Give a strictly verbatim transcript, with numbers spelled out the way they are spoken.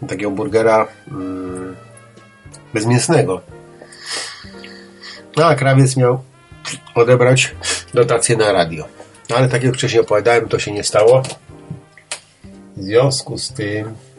takiego burgera mm, bezmięsnego. No a krawiec miał odebrać dotację na radio. No ale tak jak wcześniej opowiadałem, to się nie stało. W związku z tym